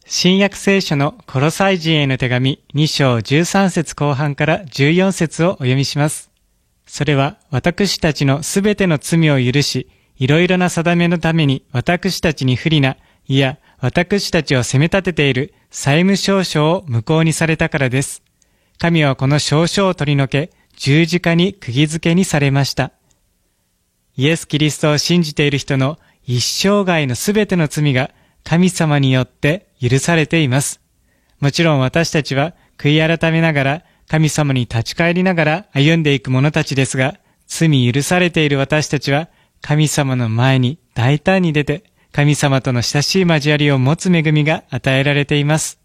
新約聖書のコロサイ人への手紙2章13節後半から14節をお読みします。それは私たちのすべての罪を許し、いろいろな定めのために私たちに不利な、いや私たちを責め立てている債務証書を無効にされたからです。神はこの証書を取り除け、十字架に釘付けにされました。イエス・キリストを信じている人の一生涯のすべての罪が神様によって許されています。もちろん私たちは悔い改めながら神様に立ち返りながら歩んでいく者たちですが、罪許されている私たちは神様の前に大胆に出て神様との親しい交わりを持つ恵みが与えられています。